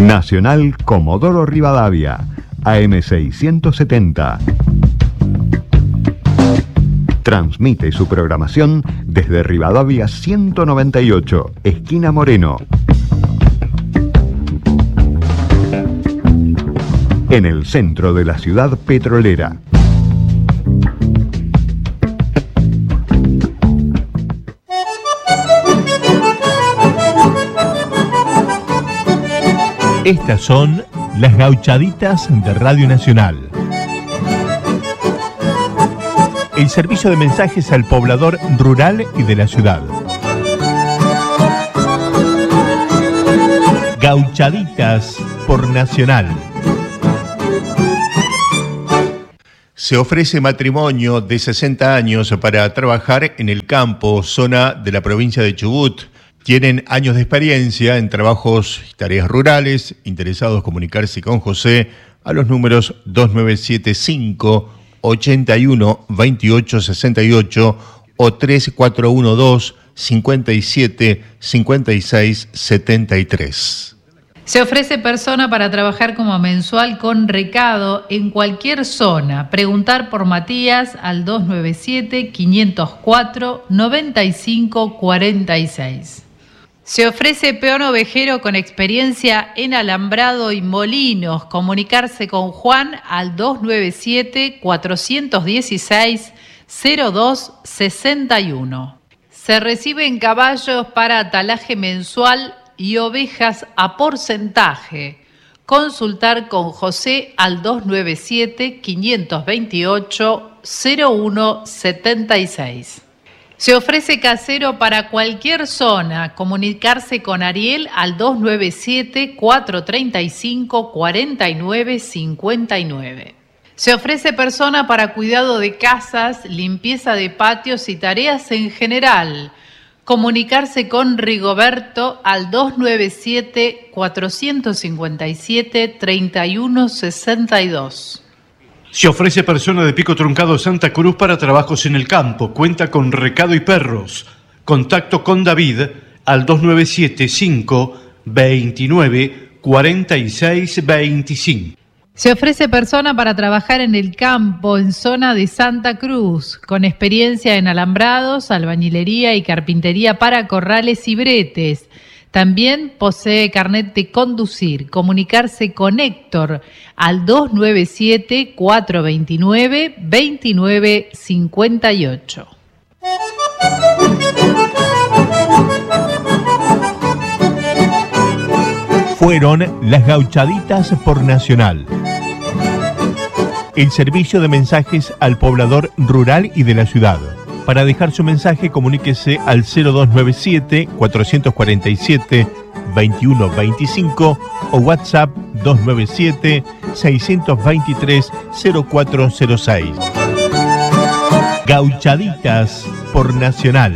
Nacional Comodoro Rivadavia, AM670. Transmite su programación desde Rivadavia 198, esquina Moreno. En el centro de la ciudad petrolera. Estas son las gauchaditas de Radio Nacional. El servicio de mensajes al poblador rural y de la ciudad. Gauchaditas por Nacional. Se ofrece matrimonio de 60 años para trabajar en el campo, zona de la provincia de Chubut. Tienen años de experiencia en trabajos y tareas rurales. Interesados comunicarse con José a los números 2975 81 28 68 o 3412 57 56 73. Se ofrece persona para trabajar como mensual con recado en cualquier zona. Preguntar por Matías al 297 504 95 46. Se ofrece peón ovejero con experiencia en alambrado y molinos. Comunicarse con Juan al 297-416-0261. Se reciben caballos para atalaje mensual y ovejas a porcentaje. Consultar con José al 297-528-0176. Se ofrece casero para cualquier zona. Comunicarse con Ariel al 297-435-4959. Se ofrece persona para cuidado de casas, limpieza de patios y tareas en general. Comunicarse con Rigoberto al 297-457-3162. Se ofrece persona de Pico Truncado Santa Cruz para trabajos en el campo. Cuenta con recado y perros. Contacto con David al 297-529-4625. Se ofrece persona para trabajar en el campo en zona de Santa Cruz, con experiencia en alambrados, albañilería y carpintería para corrales y bretes. También posee carnet de conducir. Comunicarse con Héctor al 297-429-2958. Fueron las gauchaditas por Nacional. El servicio de mensajes al poblador rural y de la ciudad. Para dejar su mensaje, comuníquese al 0297-447-2125 o WhatsApp 297-623-0406. Gauchaditas por Nacional.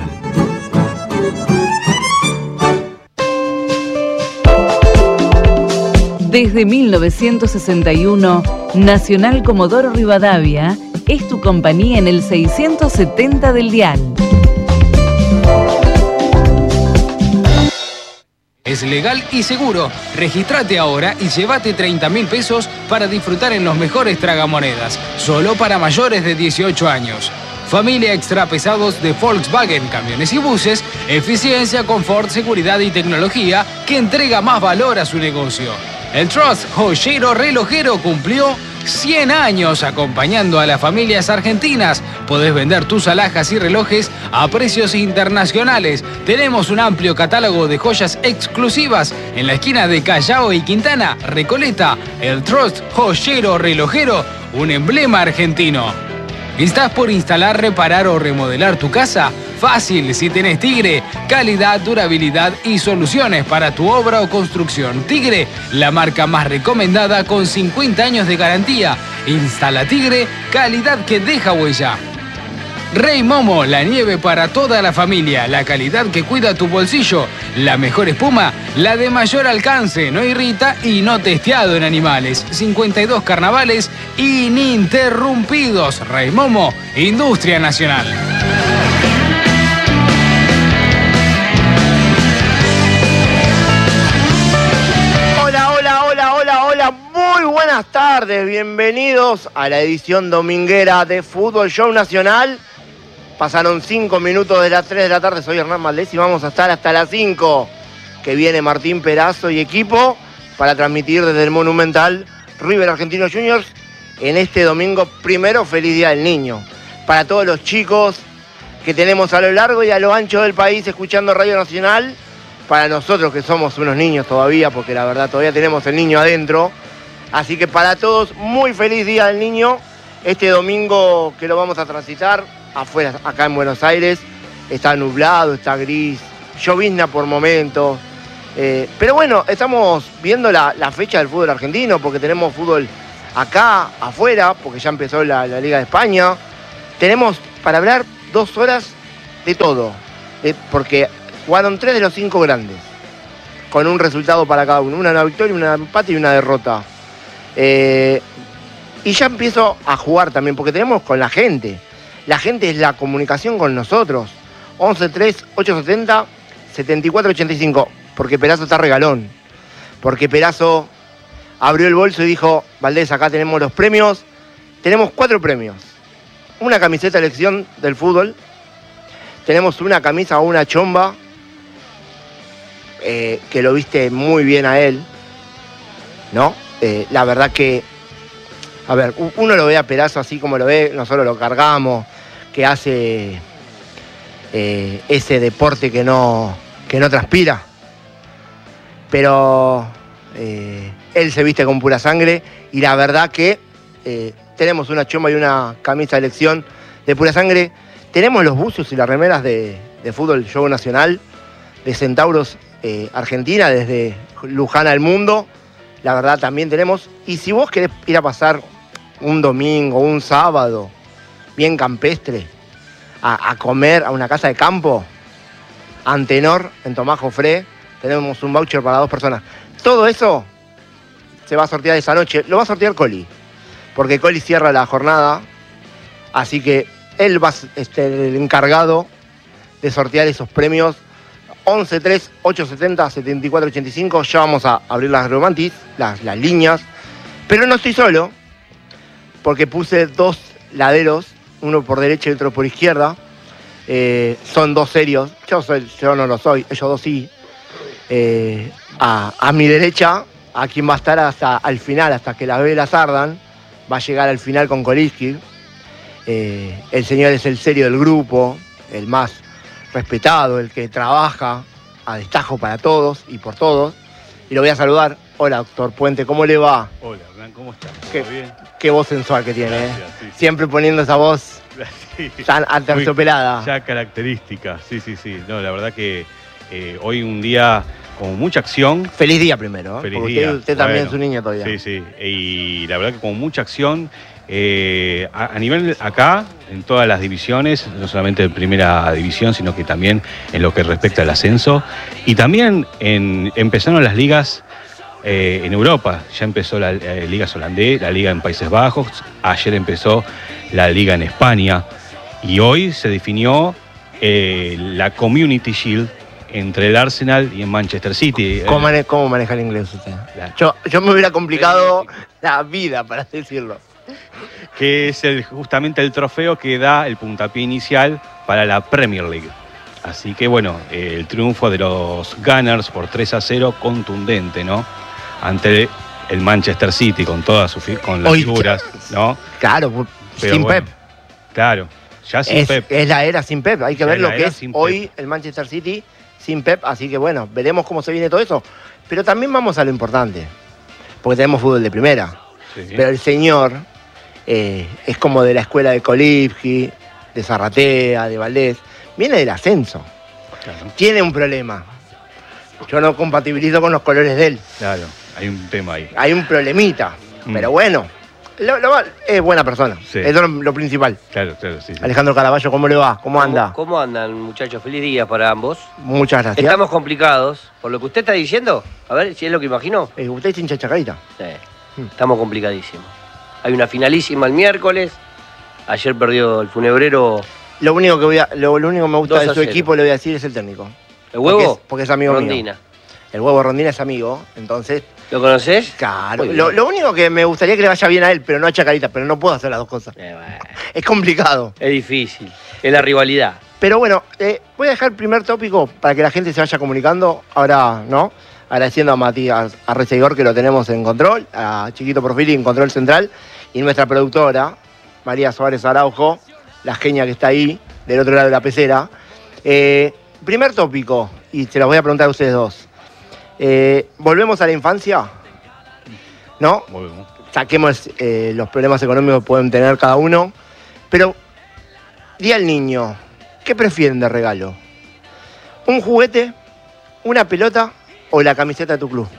Desde 1961, Nacional Comodoro Rivadavia es tu compañía en el 670 del dial. Es legal y seguro. Regístrate ahora y llévate 30.000 pesos para disfrutar en los mejores tragamonedas. Solo para mayores de 18 años. Familia extra pesados de Volkswagen, camiones y buses. Eficiencia, confort, seguridad y tecnología que entrega más valor a su negocio. El Trust Joyero Relojero cumplió 100 años acompañando a las familias argentinas. Podés vender tus alhajas y relojes a precios internacionales. Tenemos un amplio catálogo de joyas exclusivas en la esquina de Callao y Quintana, Recoleta. El Trust Joyero Relojero, un emblema argentino. ¿Estás por instalar, reparar o remodelar tu casa? Fácil, si tenés Tigre. Calidad, durabilidad y soluciones para tu obra o construcción. Tigre, la marca más recomendada con 50 años de garantía. Instala Tigre, calidad que deja huella. Rey Momo, la nieve para toda la familia, la calidad que cuida tu bolsillo, la mejor espuma, la de mayor alcance, no irrita y no testeado en animales. 52 carnavales ininterrumpidos. Rey Momo, Industria Nacional. Buenas tardes, bienvenidos a la edición dominguera de Fútbol Show Nacional. Pasaron 5 minutos de las 3 de la tarde, soy Hernán Valdés y vamos a estar hasta las 5, que viene Martín Perazo y equipo para transmitir desde el Monumental River Argentinos Juniors en este domingo primero. Feliz Día del Niño para todos los chicos que tenemos a lo largo y a lo ancho del país escuchando Radio Nacional, para nosotros que somos unos niños todavía, porque la verdad todavía tenemos el niño adentro. Así que para todos, muy feliz Día del Niño. Este domingo que lo vamos a transitar afuera, acá en Buenos Aires, está nublado, está gris, llovizna por momentos. Pero bueno, estamos viendo la fecha del fútbol argentino, porque tenemos fútbol acá, afuera, porque ya empezó la Liga de España. Tenemos para hablar 2 horas de todo, porque jugaron 3 de los 5 grandes, con un resultado para cada uno, una victoria, un empate y una derrota. Y ya empiezo a jugar también, porque tenemos con la gente. La gente es la comunicación con nosotros. 11-3-870-7485. Porque Perazo está regalón. Porque Perazo abrió el bolso y dijo: Valdés, acá tenemos los premios. Tenemos 4 premios. Una camiseta de elección del fútbol. Tenemos una camisa o una chomba. Que lo viste muy bien a él, ¿no? La verdad que, a ver, uno lo ve a Perazo así como lo ve, nosotros lo cargamos, que hace ese deporte que no transpira. Pero él se viste con pura sangre y la verdad que tenemos una chomba y una camisa de elección de pura sangre. Tenemos los buzos y las remeras de Fútbol Show Nacional, de Centauros Argentina, desde Luján al mundo. La verdad también tenemos. Y si vos querés ir a pasar un domingo, un sábado, bien campestre, a comer a una casa de campo, Antenor, en Tomás Jofré, tenemos un voucher para 2 personas. Todo eso se va a sortear esa noche. Lo va a sortear Coli, porque Coli cierra la jornada. Así que él va a ser el encargado de sortear esos premios. 11-3-870-7485. Ya vamos a abrir las romantis, las líneas. Pero no estoy solo, porque puse 2 laderos, uno por derecha y otro por izquierda. Son 2 serios. Yo no lo soy, ellos 2 sí. A mi derecha, a quien va a estar hasta al final, hasta que las velas ardan, va a llegar al final con Koliski. El señor es el serio del grupo, el más respetado, el que trabaja a destajo para todos y por todos. Y lo voy a saludar. Hola, doctor Puente, ¿cómo le va? Hola, Hernán, ¿cómo estás? Qué, ¿Todo bien? qué voz sensual que tiene. Gracias, sí. Siempre poniendo esa voz Sí. tan aterciopelada. Ya característica, sí. No, la verdad que hoy un día con mucha acción. Feliz día primero, ¿eh? Feliz porque día. usted también es un niño todavía. Sí. Y la verdad que con mucha acción. A nivel acá, en todas las divisiones, no solamente en primera división, sino que también en lo que respecta al ascenso. Y también empezaron las ligas en Europa. Ya empezó la liga holandesa, la liga en Países Bajos. Ayer empezó la liga en España. Y hoy se definió la Community Shield entre el Arsenal y el Manchester City. ¿Cómo maneja el inglés usted? Yo me hubiera complicado la vida, para decirlo. Que es justamente el trofeo que da el puntapié inicial para la Premier League. Así que bueno, el triunfo de los Gunners por 3-0, contundente, ¿no? Ante el Manchester City con todas con las figuras, ¿no? Claro, pero sin bueno, Pep. Claro, ya sin Pep. Es la era sin Pep. Hay que Ya ver es la lo que era es sin hoy el Manchester City sin Pep. Así que bueno, veremos cómo se viene todo eso. Pero también vamos a lo importante, porque tenemos fútbol de primera. Sí. Pero el señor es como de la escuela de Kolipski, de Zarratea, de Valdés. Viene del ascenso. Claro. Tiene un problema. Yo no compatibilizo con los colores de él. Claro, hay un tema ahí. Hay un problemita. Pero bueno, es buena persona. Sí. Eso es lo principal. Claro, sí. Alejandro Caraballo, ¿cómo le va? ¿Cómo anda? ¿Cómo andan, muchachos? Feliz día para ambos. Muchas gracias. Estamos complicados. Por lo que usted está diciendo, a ver si es lo que imaginó. ¿Usted es hincha Chacarita? Sí. Estamos complicadísimos. Hay una finalísima el miércoles. Ayer perdió el Funebrero. Lo único que me gusta de su 2-0. equipo, le voy a decir, es el técnico. ¿El huevo? Porque es amigo Rondina. mío. El Huevo Rondina es amigo, entonces... ¿Lo conoces? Claro. Muy bien. Lo único que me gustaría que le vaya bien a él, pero no a Chacarita, pero no puedo hacer las dos cosas. Bueno, Es complicado. es difícil. Es la rivalidad. Pero bueno, voy a dejar el primer tópico para que la gente se vaya comunicando. Ahora, ¿no? Agradeciendo a Matías Arreceguor, que lo tenemos en control, a Chiquito Profili en control central, y nuestra productora, María Suárez Araujo, la genia que está ahí, del otro lado de la pecera. Primer tópico, y se los voy a preguntar a ustedes dos. ¿Volvemos a la infancia? ¿No? Volvemos. Saquemos los problemas económicos que pueden tener cada uno. Pero, di al niño, ¿qué prefieren de regalo? ¿Un juguete, una pelota o la camiseta de tu club?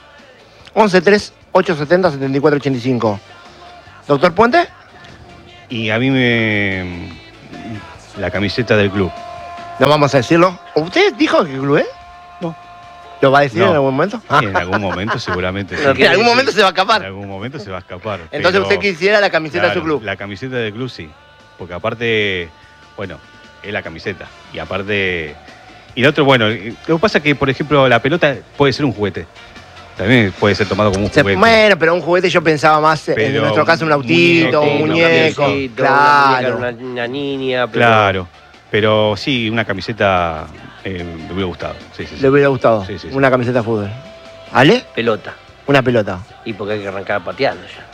11-3-870-7485. ¿Doctor Puente? Y a mí la camiseta del club. No vamos a decirlo. ¿Usted dijo qué club es? No. ¿Lo va a decir No. en algún momento? Sí, en algún momento seguramente sí. En algún momento se va a escapar. En algún momento se va a escapar. Entonces pero, usted quisiera la camiseta de su claro, club. La camiseta del club sí. Porque aparte, bueno, es la camiseta. Y aparte. Y lo otro, bueno, lo que pasa es que, por ejemplo, la pelota puede ser un juguete. También puede ser tomado como un juguete. Bueno, pero un juguete yo pensaba más, en Pero nuestro caso, un autito, un muñeco. Claro. Una niña. Pero... Claro. Pero sí, una camiseta me hubiera gustado. Sí, sí, sí. Le hubiera gustado Sí, sí, sí. una camiseta de fútbol. ¿Ale? Pelota. Una pelota. Y porque hay que arrancar pateando ya.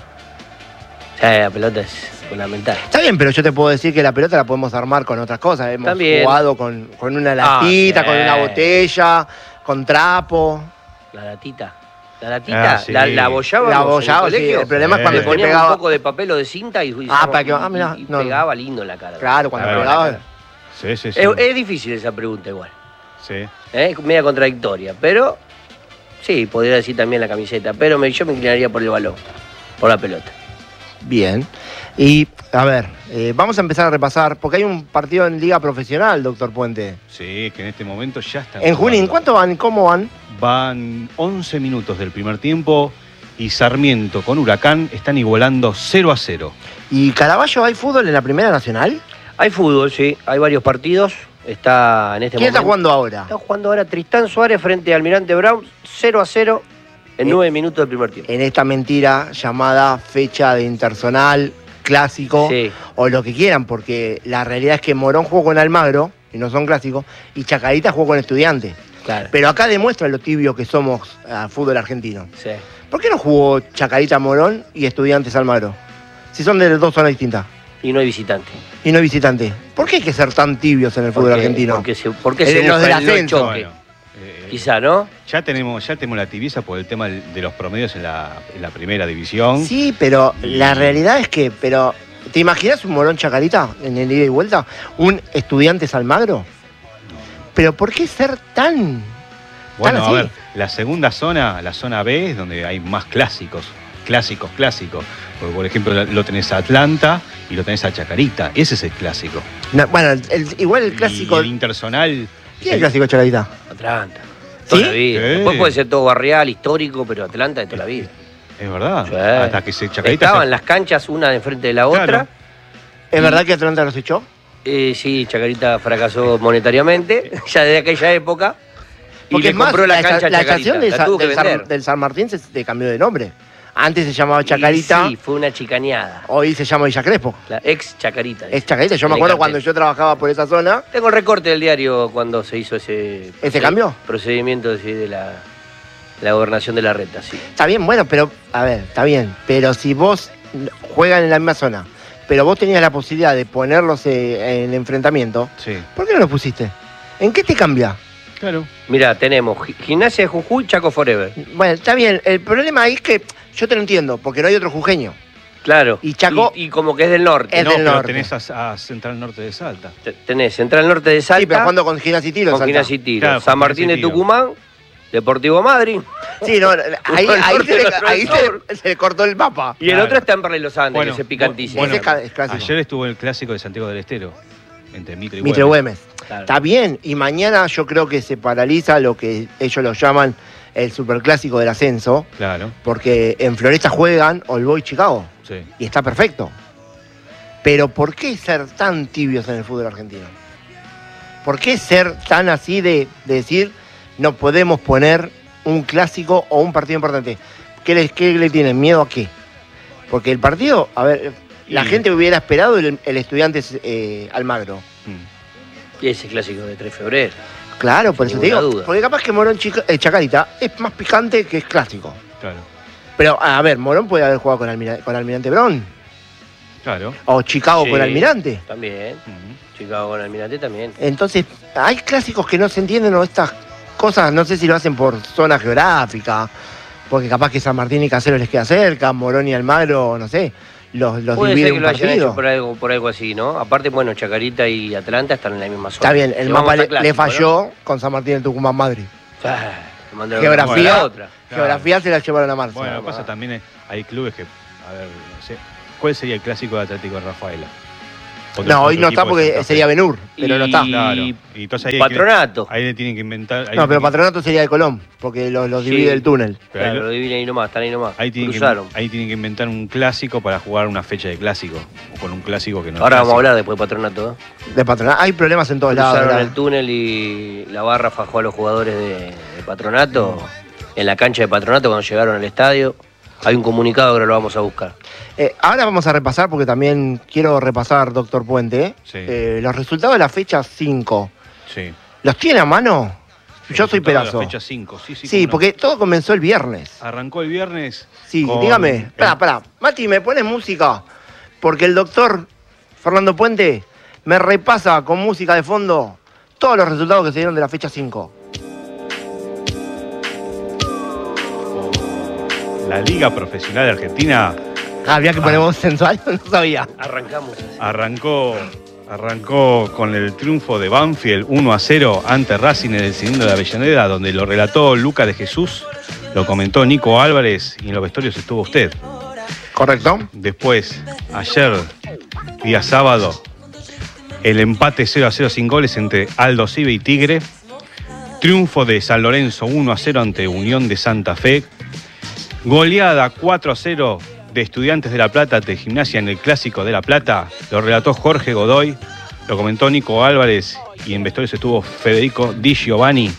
Ya la pelota es fundamental. Está bien, pero yo te puedo decir que la pelota la podemos armar con otras cosas. Hemos También. jugado con una latita, sí. con una botella, con trapo. La latita. La latita, sí. la abollábamos La en abollaba, el sí. colegio. El problema es Sí. cuando Le te poníamos pegaba. un poco de papel o de cinta y, para que. Mirá, y no, pegaba lindo en la cara. Claro, cuando Claro. pegaba. Sí, sí, sí. Es difícil esa pregunta igual. Sí. Media contradictoria. Pero sí, podría decir también la camiseta. Pero yo me inclinaría por el balón, por la pelota. Bien. Y, a ver, vamos a empezar a repasar, porque hay un partido en Liga Profesional, doctor Puente. Sí, que en este momento ya están. En Junín, jugando. ¿cuánto van? ¿Cómo van? Van 11 minutos del primer tiempo y Sarmiento con Huracán están igualando 0-0. ¿Y Caraballo hay fútbol en la Primera Nacional? Hay fútbol, sí. Hay varios partidos. Está en este ¿Quién momento. está jugando ahora? Está jugando ahora Tristán Suárez frente a Almirante Brown. 0-0 en 9 minutos del primer tiempo. En esta mentira llamada fecha de interzonal, clásico, Sí. o lo que quieran, porque la realidad es que Morón jugó con Almagro, y no son clásicos, y Chacarita jugó con Estudiantes. Claro. Pero acá demuestra lo tibio que somos al fútbol argentino. Sí. ¿Por qué no jugó Chacarita Morón y Estudiantes Almagro? Si son de dos zonas distintas. Y no hay visitante. Y no hay visitante. ¿Por qué hay que ser tan tibios en el fútbol argentino? Porque se Los del busca el ascenso. choque. Bueno, Quizá, ¿no? ya tenemos la tibieza por el tema de los promedios en la primera división. Sí, pero la realidad es que, ¿te imaginas un Morón Chacarita en el ida y vuelta? ¿Un Estudiantes Almagro? ¿Pero por qué ser tan Bueno, así? a ver, la segunda zona, la zona B, es donde hay más clásicos. Porque, por ejemplo, lo tenés a Atlanta y lo tenés a Chacarita. Ese es el clásico. No, bueno, igual el clásico. Y el interzonal. ¿Quién es el clásico de Chacarita? Atlanta. ¿Sí? Toda la vida. Sí. Después puede ser todo barrial, histórico, pero Atlanta de toda la vida. Es verdad. Sí. Hasta que Chacarita Estaban las canchas una de enfrente de la otra. Claro. ¿Es verdad que Atlanta los echó? Sí, Chacarita fracasó monetariamente, ya desde aquella época. Y Porque le es más, compró la cancha a la Chacarita. estación La tuvo que vender. del San Martín se cambió de nombre. Antes se llamaba Chacarita, Y sí, fue una chicaneada. hoy se llama Villa Crespo. La ex Chacarita. Es Chacarita, yo me En el acuerdo cartel. cuando yo trabajaba por esa zona. Tengo el recorte del diario cuando se hizo ese cambio? procedimiento sí, de la gobernación de la reta, sí. Está bien, bueno, pero, a ver, está bien. Pero si vos juegan en la misma zona, pero vos tenías la posibilidad de ponerlos en enfrentamiento, Sí, ¿por qué no los pusiste? ¿En qué te cambia? claro. Mira, tenemos Gimnasia de Jujuy, Chaco Forever. Bueno, está bien. El problema ahí es que yo te lo entiendo, porque no hay otro jujeño. Claro. Y Chaco- Y como que es del norte. Es No, del pero norte. tenés a Central Norte de Salta. Tenés Central Norte de Salta. Sí, pero jugando con Gimnasia y Tiro. con Salta. Gimnasia y Tiro. Claro, San con Martín Gimnasia de y Tiro. Tucumán, Deportivo Madrid. Sí, no, ahí se le cortó el mapa. Y el Claro. otro está en Parle Los Andes, Bueno, que es picantísimo. Ese es clásico. Ayer estuvo el clásico de Santiago del Estero, entre Mitre y Mitre Güemes. Güemes. Claro. Está bien, y mañana yo creo que se paraliza lo que ellos lo llaman el superclásico del ascenso, Claro, porque en Floresta juegan All Boys Chicago, sí. y está perfecto. Pero ¿por qué ser tan tibios en el fútbol argentino? ¿Por qué ser tan así de decir no podemos poner un clásico o un partido importante. ¿Qué le tienen? ¿Miedo a qué? Porque el partido, a ver, la gente hubiera esperado el Estudiantes Almagro. Y ese clásico de 3 de febrero. Claro, por eso te digo. Duda. Porque capaz que Morón Chacarita es más picante que es clásico. Claro. Pero, a ver, Morón puede haber jugado con Almirante Brown. Claro. O Chicago Sí, con Almirante. También. Chicago con Almirante también. Entonces, hay clásicos que no se entienden o estas cosas, no sé si lo hacen por zona geográfica, porque capaz que San Martín y Caseros les queda cerca, Morón y Almagro, no sé, los Puede divide ser que un lo hayan partido. hecho por algo así, ¿no? Aparte, bueno, Chacarita y Atlanta están en la misma zona. Está bien, el Si mapa vamos a le clásico, falló con San Martín en Tucumán, Madrid. ¿no? Mandaron Geografía, a otra. geografía se la llevaron a marzo. Bueno, pasa también, hay clubes que, a ver, no sé, ¿cuál sería el clásico de Atlético de Rafaela? No, hoy no está porque sería Benur, pero no está. Claro. Y entonces ahí Patronato. ahí le tienen que inventar. No, pero Patronato sería de Colón, porque los divide el túnel. Pero ahí Claro, lo dividen ahí nomás, están ahí nomás. Ahí tienen, Cruzaron. ahí tienen que inventar un clásico para jugar una fecha de clásico. O con un clásico que no Ahora es vamos a clásico. hablar después de Patronato. De Patronato. Hay problemas en todos lados. Cruzaron ¿verdad? el túnel y la barra fajó a los jugadores de Patronato. En la cancha de Patronato cuando llegaron al estadio. Hay un comunicado que ahora lo vamos a buscar. Ahora vamos a repasar, porque también quiero repasar, doctor Puente, Sí. los resultados de la fecha 5. Sí. ¿Los tiene a mano? Yo soy Resultado de la pedazo. fecha 5. Sí, Sí, cómo no. porque todo comenzó el viernes. Arrancó el viernes. Sí, con dígame. el- Pará. Mati, ¿me pones música? Porque el doctor Fernando Puente me repasa con música de fondo todos los resultados que se dieron de la fecha 5. La Liga Profesional de Argentina Había que poner voz sensual, no sabía. Arrancamos así. arrancó con el triunfo de Banfield 1-0 ante Racing en el cilindro de Avellaneda, donde lo relató Luca de Jesús, lo comentó Nico Álvarez y en los vestuarios estuvo usted. ¿Correcto? Después, ayer, día sábado, el empate 0-0 sin goles entre Aldo Civi y Tigre. Triunfo de San Lorenzo 1-0 ante Unión de Santa Fe. Goleada 4-0 de Estudiantes de La Plata ante Gimnasia en el Clásico de La Plata. Lo relató Jorge Godoy, lo comentó Nico Álvarez y en vestuarios estuvo Federico Di Giovanni.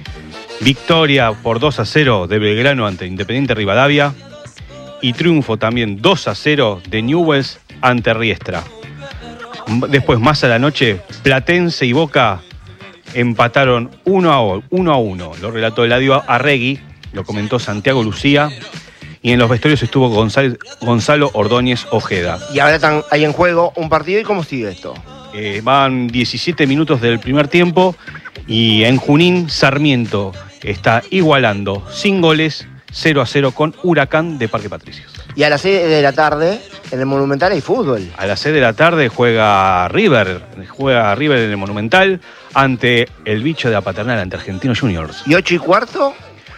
Victoria por 2-0 de Belgrano ante Independiente Rivadavia. Y triunfo también 2-0 de Newell's ante Riestra. Después, más a la noche, Platense y Boca empataron 1-1. Lo relató Eladio Arregui, lo comentó Santiago Lucía. Y en los vestuarios estuvo Gonzalo Ordóñez Ojeda. Y ahora están ahí en juego un partido. ¿Y cómo sigue esto? Van 17 minutos del primer tiempo. Y en Junín, Sarmiento está igualando sin goles 0-0 con Huracán de Parque Patricios. Y a las 6 de la tarde, en el Monumental hay fútbol. A las 6 de la tarde juega River en el Monumental ante el bicho de la Paternal, ante Argentinos Juniors. ¿Y 8:15?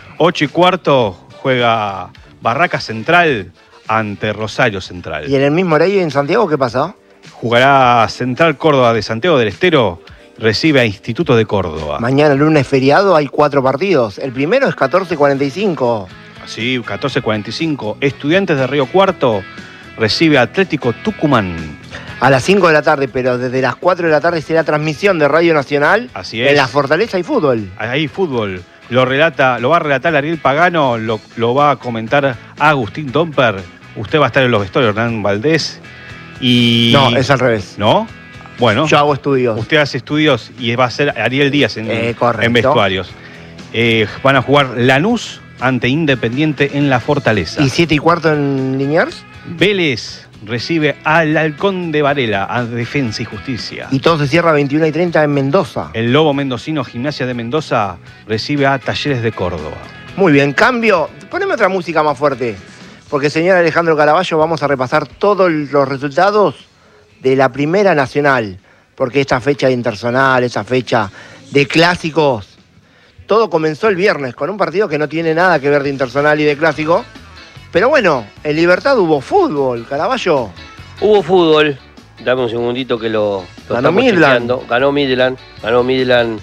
8:15 juega Barraca Central ante Rosario Central. ¿Y en el mismo horario en Santiago qué pasa? Jugará Central Córdoba de Santiago del Estero, recibe a Instituto de Córdoba. Mañana lunes feriado hay 4 partidos. El primero es 14:45. Sí, 14:45. Estudiantes de Río Cuarto recibe a Atlético Tucumán. A las 5 de la tarde, pero desde las 4 de la tarde será transmisión de Radio Nacional. Así es. En la Fortaleza hay fútbol. Ahí fútbol. Lo va a relatar Ariel Pagano, lo va a comentar Agustín Domper. Usted va a estar en los vestuarios, Hernán Valdés. Y... No, es al revés. ¿No? Bueno. Yo hago estudios. Usted hace estudios y va a ser Ariel Díaz en vestuarios. Van a jugar Lanús ante Independiente en la Fortaleza. ¿Y 7:15 en Liniers? Vélez recibe al Halcón de Varela, a Defensa y Justicia. Y todo se cierra a 21:30 en Mendoza. El Lobo Mendocino, Gimnasia de Mendoza, recibe a Talleres de Córdoba. Muy bien, cambio. Poneme otra música más fuerte. Porque, señor Alejandro Caraballo, vamos a repasar todos los resultados de la Primera Nacional. Porque esta fecha de interzonal, esta fecha de clásicos, todo comenzó el viernes con un partido que no tiene nada que ver de interzonal y de clásico. Pero bueno, en Libertad hubo fútbol, Caraballo. Hubo fútbol. Dame un segundito que lo Ganó estamos Midland. chequeando. Ganó Midland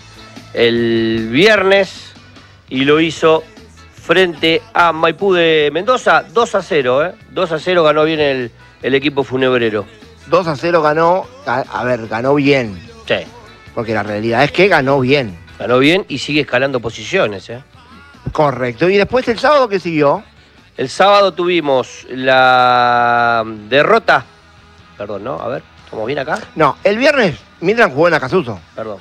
el viernes y lo hizo frente a Maipú de Mendoza, 2-0, 2-0 ganó bien el equipo funebrero. 2-0 ganó, ganó bien. Sí. Porque la realidad es que ganó bien. Ganó bien y sigue escalando posiciones, Correcto. ¿Y después el sábado qué siguió? El sábado tuvimos la derrota. Perdón, ¿no? A ver, ¿estamos bien acá? No, el viernes Midland jugó en Acasuso. Perdón.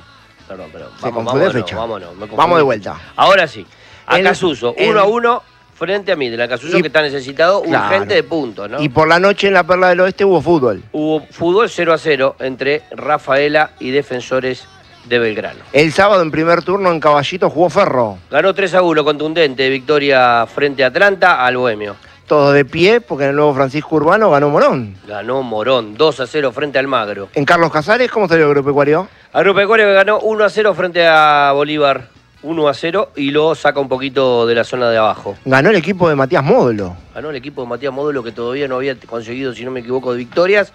Se confundió de fecha. Vámonos. Vamos de vuelta. Ahora sí. Acasuso, 1-1 frente a Midland. Acasuso que está necesitado urgente de puntos, ¿no? Y por la noche en la Perla del Oeste hubo fútbol. Hubo fútbol 0-0 entre Rafaela y Defensores de Belgrano. El sábado en primer turno en Caballito jugó Ferro. Ganó 3-1, contundente victoria frente a Atlanta al Bohemio. Todos de pie porque en el nuevo Francisco Urbano ganó Morón. Ganó Morón, 2-0 frente al Magro. En Carlos Casares, ¿cómo salió el Agropecuario? Agropecuario que ganó 1-0 frente a Bolívar, 1-0 y lo saca un poquito de la zona de abajo. Ganó el equipo de Matías Módulo. Ganó el equipo de Matías Módulo que todavía no había conseguido, si no me equivoco, de victorias.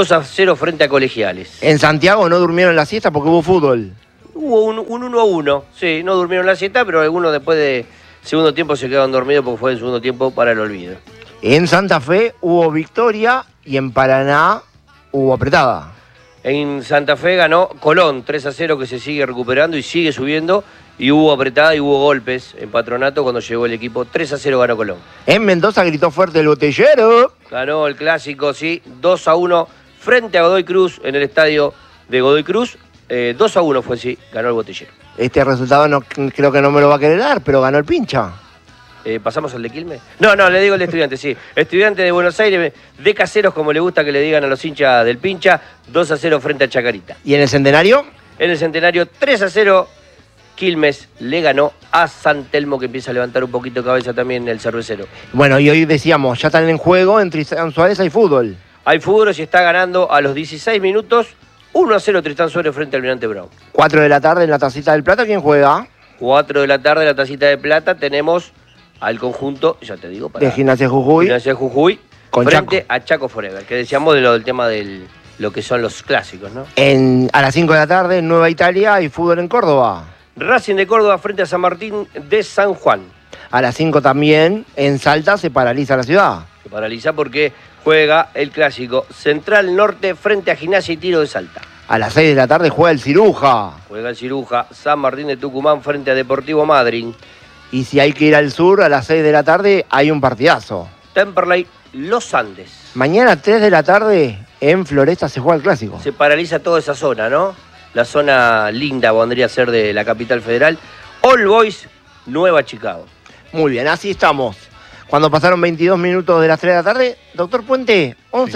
2-0 frente a Colegiales. En Santiago no durmieron la siesta porque hubo fútbol. Hubo un 1-1, sí, no durmieron la siesta, pero algunos después de segundo tiempo se quedaron dormidos porque fue el segundo tiempo para el olvido. En Santa Fe hubo victoria y en Paraná hubo apretada. En Santa Fe ganó Colón 3-0 que se sigue recuperando y sigue subiendo. Y hubo apretada y hubo golpes en Patronato cuando llegó el equipo. 3-0 ganó Colón. En Mendoza gritó fuerte el Botellero. Ganó el clásico, sí, 2-1 frente a Godoy Cruz en el estadio de Godoy Cruz. 2-1 fue, sí, ganó el Botellero. Este resultado no, creo que no me lo va a querer dar, pero ganó el Pincha. ¿Pasamos al de Quilmes? No, le digo el de Estudiantes, sí. Estudiantes de Buenos Aires, de Caseros, como le gusta que le digan a los hinchas del Pincha, 2-0 frente a Chacarita. ¿Y en el Centenario? En el Centenario, 3-0, Quilmes le ganó a San Telmo, que empieza a levantar un poquito de cabeza también el cervecero. Bueno, y hoy decíamos, ya están en juego, en Tristán Suárez hay fútbol. Hay fútbol y está ganando a los 16 minutos, 1-0 Tristán Suárez frente al Almirante Brown. 4 de la tarde en la Tacita del Plata, ¿quién juega? 4 de la tarde en la Tacita de Plata tenemos al conjunto, ya te digo, de Gimnasia Jujuy. Gimnasia Jujuy con frente Chaco. a Chaco Forever, que decíamos del tema del lo que son los clásicos, ¿no? A las 5 de la tarde en Nueva Italia hay fútbol en Córdoba. Racing de Córdoba frente a San Martín de San Juan. A las 5 también en Salta se paraliza la ciudad. Se paraliza porque juega el clásico Central Norte frente a Gimnasia y Tiro de Salta. A las 6 de la tarde juega el Ciruja. Juega el Ciruja San Martín de Tucumán frente a Deportivo Madryn. Y si hay que ir al sur, a las 6 de la tarde hay un partidazo. Temperley, Los Andes. Mañana 3 de la tarde en Floresta se juega el clásico. Se paraliza toda esa zona, ¿no? La zona linda vendría a ser de la capital federal. All Boys, Nueva Chicago. Muy bien, así estamos. Cuando pasaron 22 minutos de las 3 de la tarde, doctor Puente,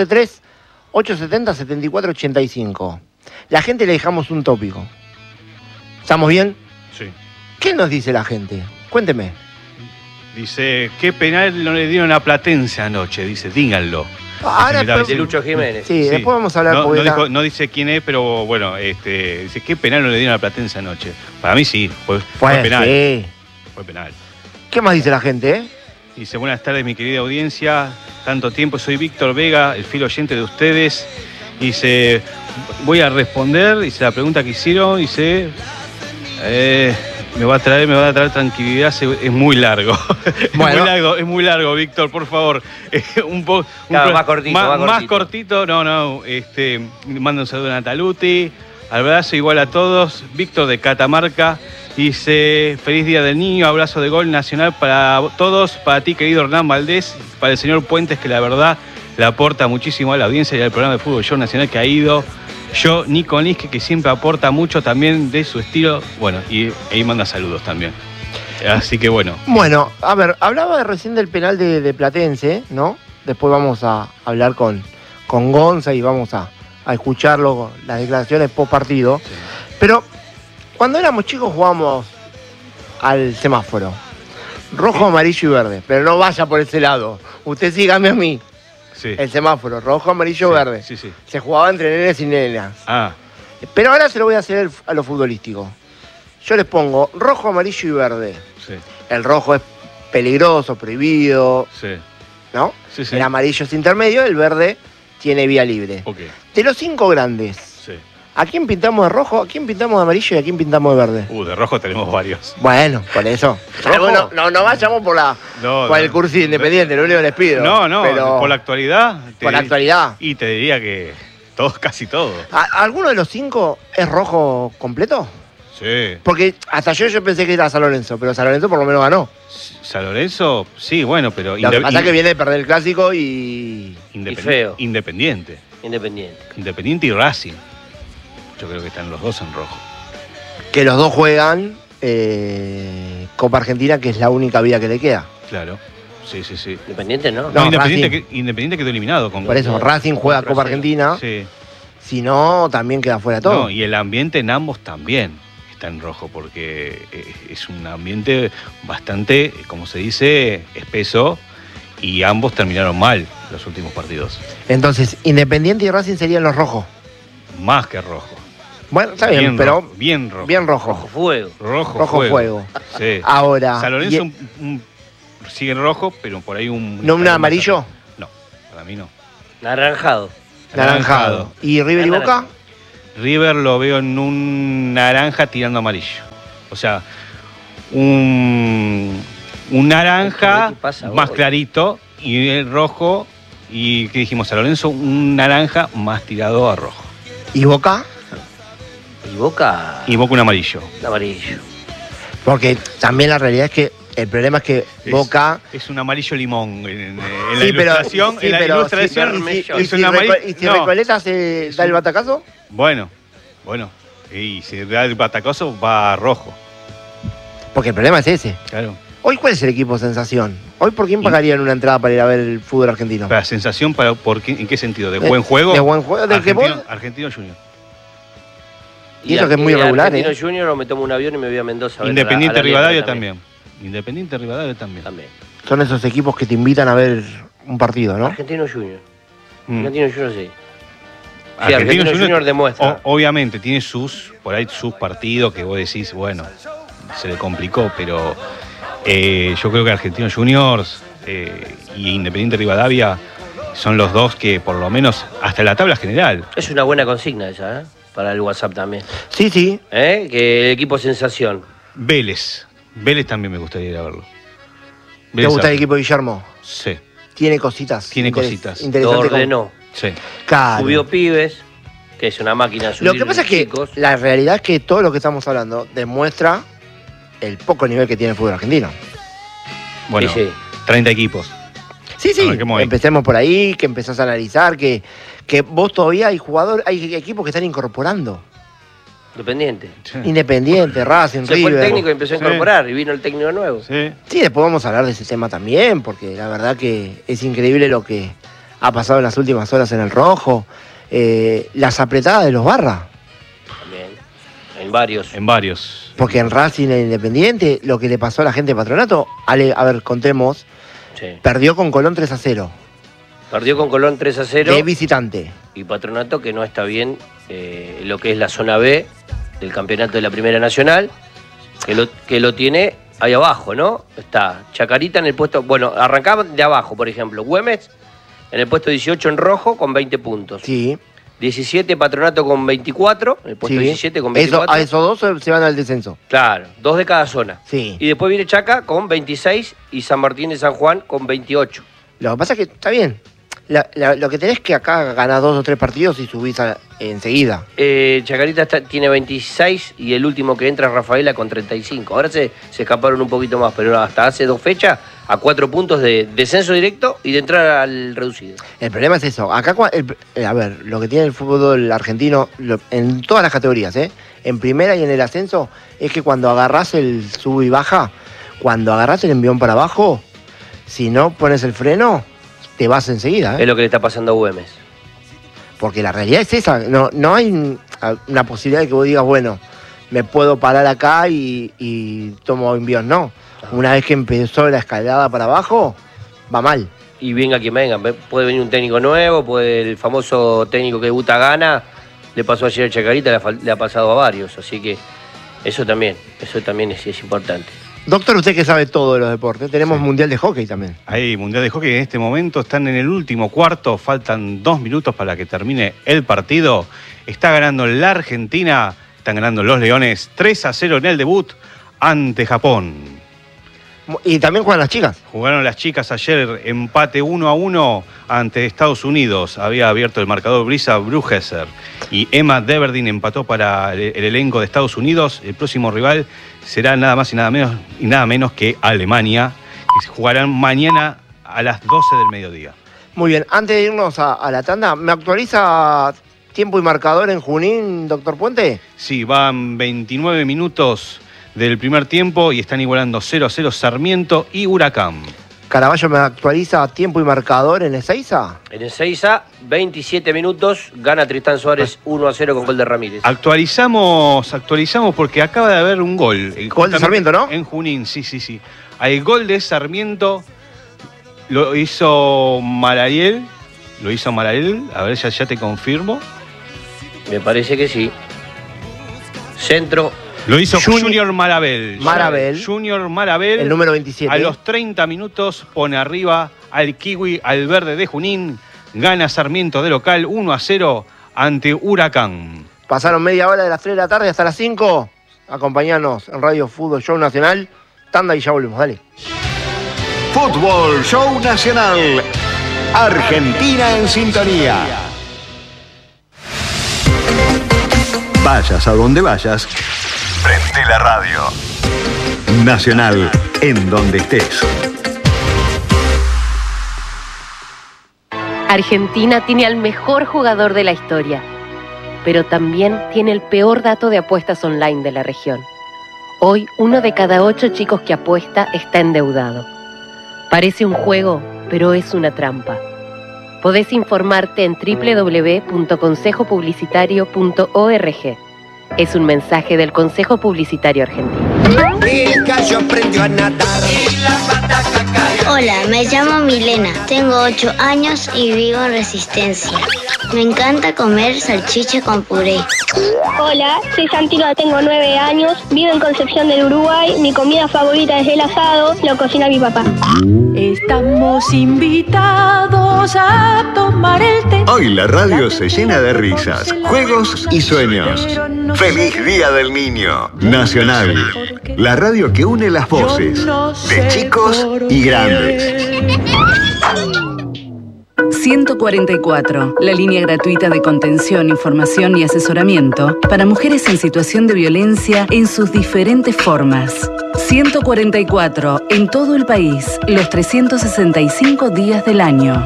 11-3-870-7485. La gente le dejamos un tópico. ¿Estamos bien? Sí. ¿Qué nos dice la gente? Cuénteme. Dice, ¿qué penal no le dieron a Platense anoche? Dice, díganlo. Ahora de Lucho Jiménez. Sí, después vamos a hablar. No dice quién es, pero bueno, dice, ¿qué penal no le dieron a Platense anoche? Para mí sí, fue penal. Sí. Fue penal. ¿Qué más dice la gente, Dice, buenas tardes, mi querida audiencia. Tanto tiempo, soy Víctor Vega, el fiel oyente de ustedes. Dice, voy a responder, dice la pregunta que hicieron, dice, me va a traer tranquilidad, es muy largo. Bueno. Es muy largo, Víctor, por favor. Más cortito. Más cortito, manda un saludo a Nataluti, abrazo igual a todos. Víctor de Catamarca dice, feliz día del niño, abrazo de gol nacional para todos, para ti querido Hernán Valdés, para el señor Puentes, que la verdad le aporta muchísimo a la audiencia y al programa de Fútbol Show Nacional que ha ido. Yo, Nico Nisque, que siempre aporta mucho también de su estilo. Bueno, y ahí manda saludos también. Así que bueno. Bueno, a ver, hablaba recién del penal de Platense, ¿no? Después vamos a hablar con Gonza y vamos a escucharlo, las declaraciones post partido. Sí. Pero cuando éramos chicos jugábamos al semáforo. Rojo, amarillo y verde. Pero no vaya por ese lado. Usted sígame a mí. Sí. El semáforo, rojo, amarillo, verde. Sí. Se jugaba entre nenes y nenas. Ah. Pero ahora se lo voy a hacer a lo futbolístico. Yo les pongo rojo, amarillo y verde. Sí. El rojo es peligroso, prohibido. Sí. ¿No? Sí. El amarillo es intermedio, el verde tiene vía libre. Okay. De los 5 grandes, sí. ¿A quién pintamos de rojo, a quién pintamos de amarillo y a quién pintamos de verde? De rojo tenemos varios. Bueno, por eso. No vayamos por el curso independiente, lo único que les pido. No, pero por la actualidad. Por la actualidad. Y te diría que casi todo. ¿Alguno de los 5 es rojo completo? Sí. Porque hasta yo pensé que era San Lorenzo, pero San Lorenzo por lo menos ganó. San Lorenzo, sí, bueno, pero... Lo que pasa es que viene de perder el clásico y feo. Independiente y Racing. Yo creo que están los dos en rojo. Que los dos juegan Copa Argentina, que es la única vía que le queda. Claro, sí. Independiente, ¿no? No, Independiente quedó eliminado. Por eso, Racing juega Copa Argentina. Sí. Si no, también queda fuera todo. No, y el ambiente en ambos también está en rojo, porque es un ambiente bastante, como se dice, espeso, y ambos terminaron mal los últimos partidos. Entonces, Independiente y Racing serían los rojos. Más que rojo. Bueno, está bien, pero bien rojo. Bien rojo. Rojo fuego. Rojo fuego. Sí. Ahora. San Lorenzo sigue en rojo, pero por ahí ¿No un amarillo? No, para mí no. Naranjado. ¿Y River y Boca? River lo veo en un naranja tirando amarillo. O sea, un naranja más clarito y el rojo. ¿Y qué dijimos? San Lorenzo, un naranja más tirado a rojo. ¿Y Boca? Y Boca un amarillo. Un amarillo. Porque también la realidad es que el problema es que Boca... Es un amarillo limón en la ilustración. Y si Recoleta se da el batacazo. Bueno. Y si da el batacazo va a rojo. Porque el problema es ese. Claro. Hoy, ¿cuál es el equipo sensación? Hoy, ¿por quién pagarían una entrada para ir a ver el fútbol argentino? ¿Para sensación? ¿En qué sentido? ¿De buen juego? ¿De buen juego? ¿Del que vos? Argentino Junior. Y eso que es muy irregular, Argentino Junior, o me tomo un avión y me voy a Mendoza. Independiente Rivadavia también. Son esos equipos que te invitan a ver un partido, ¿no? Argentino Junior. Argentino Junior sí. Sí, Argentino Junior demuestra. Obviamente tiene sus partidos que vos decís, bueno, se le complicó, pero yo creo que Argentino Juniors y Independiente Rivadavia son los dos que por lo menos hasta la tabla general. Es una buena consigna esa, para el WhatsApp también. Sí. Que el equipo sensación. Vélez también me gustaría ir a verlo. ¿Te gusta el equipo de Guillermo? Sí. Tiene cositas. Lo ordenó. Sí. Claro. Subió pibes, que es una máquina. Lo que pasa es que la realidad es que todo lo que estamos hablando demuestra el poco nivel que tiene el fútbol argentino. Bueno, sí. 30 equipos. Sí. Empecemos por ahí, que empezás a analizar, que vos todavía hay equipos que están incorporando. Independiente, Racing, River. Se fue el técnico y empezó a incorporar y vino el técnico nuevo. Sí, después vamos a hablar de ese tema también, porque la verdad que es increíble lo que ha pasado en las últimas horas en el rojo. Las apretadas de los Barra. También. En varios. Porque en Racing e Independiente, lo que le pasó a la gente de Patronato, a ver, contemos. Sí. Perdió con Colón 3-0. Perdió con Colón 3-0. De visitante. Y Patronato que no está bien lo que es la zona B del campeonato de la Primera Nacional, que lo tiene ahí abajo, ¿no? Está Chacarita en el puesto... Bueno, arrancaba de abajo, por ejemplo. Güemes en el puesto 18 en rojo con 20 puntos. Sí. 17 Patronato con 24, en el puesto 17 con 24. Esos dos se van al descenso. Claro, 2 de cada zona. Sí. Y después viene Chaca con 26 y San Martín de San Juan con 28. Lo que pasa es que está bien. Lo que tenés que acá ganar 2 o 3 partidos y subís enseguida. Chacarita tiene 26 y el último que entra es Rafaela con 35. Ahora se escaparon un poquito más, pero hasta hace 2 fechas a 4 puntos de descenso directo y de entrar al reducido. El problema es eso. Acá, a ver, lo que tiene el fútbol argentino en todas las categorías, en primera y en el ascenso, es que cuando agarrás el sub y baja, cuando agarrás el envión para abajo, si no pones el freno, te vas enseguida. Es lo que le está pasando a Güemes. Porque la realidad es esa. No hay una posibilidad de que vos digas, bueno, me puedo parar acá y tomo envíos. No. Una vez que empezó la escalada para abajo, va mal. Y venga quien venga. Puede venir un técnico nuevo, el famoso técnico que debuta gana. Le pasó ayer a Chacarita, le ha pasado a varios. Así que eso también es importante. Doctor, usted que sabe todo de los deportes, tenemos Mundial de Hockey también. Hay Mundial de Hockey en este momento, están en el último cuarto, faltan 2 minutos para que termine el partido. Está ganando la Argentina, están ganando los Leones 3-0 en el debut ante Japón. Y también juegan las chicas. Jugaron las chicas ayer, empate 1-1 ante Estados Unidos. Había abierto el marcador Brisa Brugesser y Emma Deverdin empató para el elenco de Estados Unidos. El próximo rival será nada más y nada menos que Alemania, que jugarán mañana a las 12 del mediodía. Muy bien, antes de irnos a la tanda, ¿me actualiza tiempo y marcador en Junín, doctor Puente? Sí, van 29 minutos del primer tiempo y están igualando 0-0 Sarmiento y Huracán. Caraballo, ¿me actualiza tiempo y marcador en Ezeiza? En Ezeiza, 27 minutos, gana Tristán Suárez 1-0 con gol de Ramírez. Actualizamos porque acaba de haber un gol. Gol de Sarmiento, ¿no? En Junín, sí. El gol de Sarmiento lo hizo Malariel. A ver, ya te confirmo. Me parece que sí. Centro. Lo hizo Junior Marabel. Junior Marabel. El número 27. A los 30 minutos pone arriba al Kiwi, al verde de Junín. Gana Sarmiento de local 1-0 ante Huracán. Pasaron media hora de las 3 de la tarde hasta las 5. Acompañanos en Radio Fútbol Show Nacional. Tanda y ya volvemos, dale. Fútbol Show Nacional. Argentina en sintonía. Vayas a donde vayas, prende la radio. Nacional, en donde estés. Argentina tiene al mejor jugador de la historia, pero también tiene el peor dato de apuestas online de la región. Hoy, 1 de cada 8 chicos que apuesta está endeudado. Parece un juego, pero es una trampa. Podés informarte en www.consejopublicitario.org. Es un mensaje del Consejo Publicitario Argentino. El gallo aprendió a nadar. Hola, me llamo Milena, tengo 8 años y vivo en Resistencia. Me encanta comer salchicha con puré. Hola, soy Santina, tengo 9 años, vivo en Concepción del Uruguay. Mi comida favorita es el asado, lo cocina mi papá. Estamos invitados a tomar el té. Hoy la radio se llena de risas, juegos y sueños. ¡Feliz Día del Niño! Nacional, la radio que une las voces de chicos y grandes. 144, la línea gratuita de contención, información y asesoramiento para mujeres en situación de violencia en sus diferentes formas. 144, en todo el país, los 365 días del año.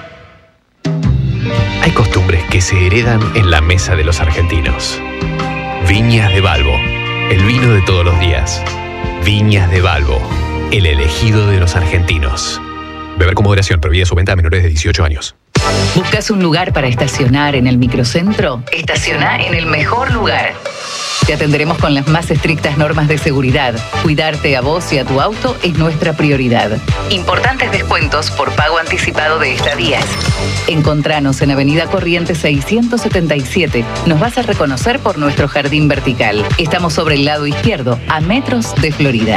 Hay costumbres que se heredan en la mesa de los argentinos. Viñas de Balbo, el vino de todos los días. Viñas de Balbo, el elegido de los argentinos. Beber con moderación, prohibida su venta a menores de 18 años. ¿Buscas un lugar para estacionar en el microcentro? Estaciona en el mejor lugar. Te atenderemos con las más estrictas normas de seguridad. Cuidarte a vos y a tu auto es nuestra prioridad. Importantes descuentos por pago anticipado de estadías. Encontranos en Avenida Corrientes 677. Nos vas a reconocer por nuestro jardín vertical. Estamos sobre el lado izquierdo, a metros de Florida.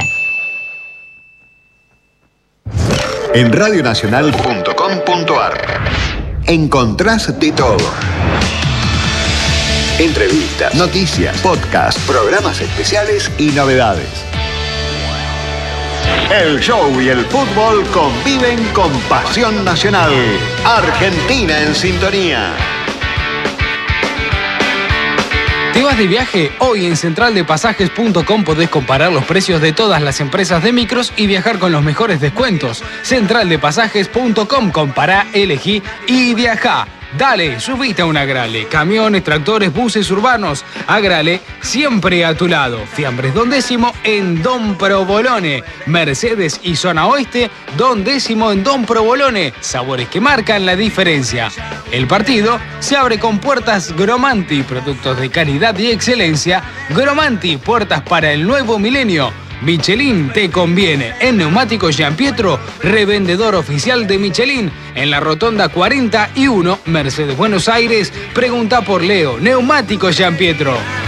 En radionacional.com.ar encontrás de todo. Entrevistas, noticias, podcasts, programas especiales y novedades. El show y el fútbol conviven con pasión nacional. Argentina en sintonía. ¿Te vas de viaje? Hoy en centraldepasajes.com podés comparar los precios de todas las empresas de micros y viajar con los mejores descuentos. Centraldepasajes.com, compará, elegí y viajá. Dale, subite a un Agrale. Camiones, tractores, buses urbanos. Agrale, siempre a tu lado. Fiambres Don Décimo en Don Provolone. Mercedes y Zona Oeste, Don Décimo en Don Provolone. Sabores que marcan la diferencia. El partido se abre con puertas Gromanti, productos de calidad y excelencia. Gromanti, puertas para el nuevo milenio. Michelin te conviene. En Neumáticos Gianpietro, revendedor oficial de Michelin. En la Rotonda 41, Mercedes Buenos Aires, pregunta por Leo. Neumáticos Gianpietro.